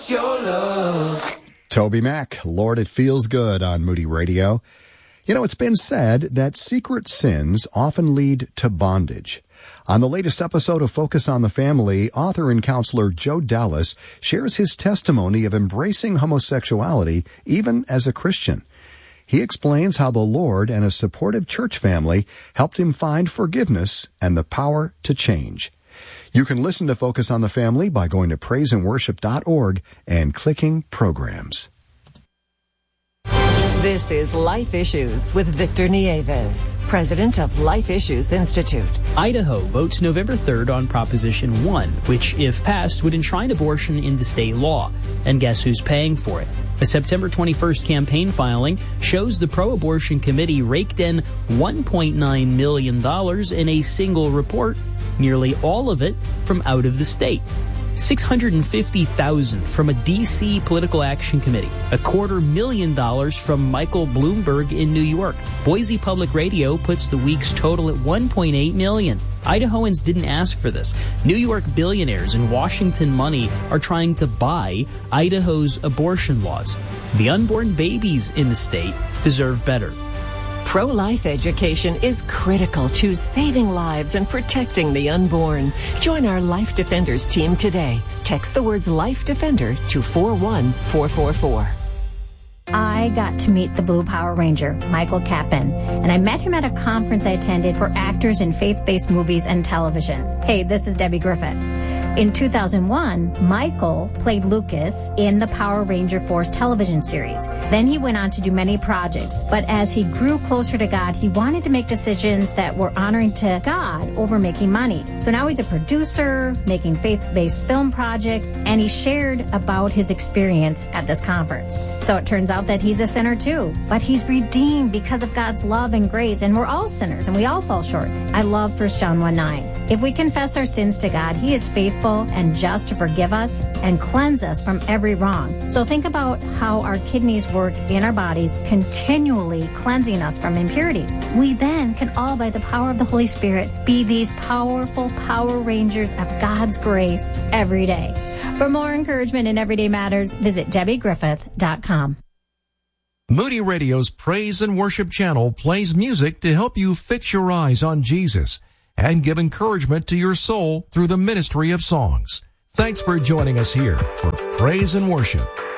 us your love. Toby Mac, Lord, It Feels Good on Moody Radio. You know, it's been said that secret sins often lead to bondage. On the latest episode of Focus on the Family, author and counselor Joe Dallas shares his testimony of embracing homosexuality even as a Christian. He explains how the Lord and a supportive church family helped him find forgiveness and the power to change. You can listen to Focus on the Family by going to praiseandworship.org and clicking Programs. This is Life Issues with Victor Nieves, president of Life Issues Institute. Idaho votes November 3rd on Proposition 1, which, if passed, would enshrine abortion into state law. And guess who's paying for it? A September 21st campaign filing shows the pro-abortion committee raked in $1.9 million in a single report, nearly all of it from out of the state. $650,000 from a D.C. political action committee, $250,000 from Michael Bloomberg in New York. Boise Public Radio puts the week's total at $1.8 million. Idahoans didn't ask for this. New York billionaires and Washington money are trying to buy Idaho's abortion laws. The unborn babies in the state deserve better. Pro-life education is critical to saving lives and protecting the unborn. Join our Life Defenders team today. Text the words Life Defender to 41444. I got to meet the Blue Power Ranger, Michael Kappen, and I met him at a conference I attended for actors in faith-based movies and television. Hey, this is Debbie Griffith. In 2001, Michael played Lucas in the Power Ranger Force television series. Then he went on to do many projects. But as he grew closer to God, he wanted to make decisions that were honoring to God over making money. So now he's a producer, making faith-based film projects, and he shared about his experience at this conference. So it turns out that he's a sinner too, but he's redeemed because of God's love and grace, and we're all sinners, and we all fall short. I love 1 John 1:9. If we confess our sins to God, He is faithful and just to forgive us and cleanse us from every wrong. So think about how our kidneys work in our bodies, continually cleansing us from impurities. We then can all, by the power of the Holy Spirit, be these powerful Power Rangers of God's grace every day. For more encouragement in Everyday Matters, visit DebbieGriffith.com. Moody Radio's Praise and Worship channel plays music to help you fix your eyes on Jesus and give encouragement to your soul through the ministry of songs. Thanks for joining us here for Praise and Worship.